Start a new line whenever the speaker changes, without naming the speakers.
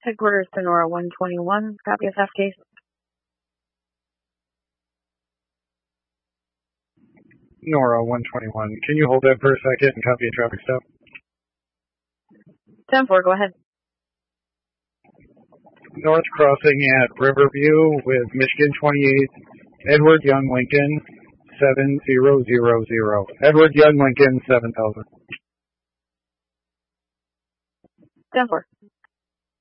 Headquarters Sonora 121, copy of theft case.
Nora 121, can you hold that for a second and copy a traffic stop?
10-4, go ahead.
North crossing at Riverview with Michigan 28, Edward Young Lincoln 7000. Edward Young Lincoln 7000.
10-4.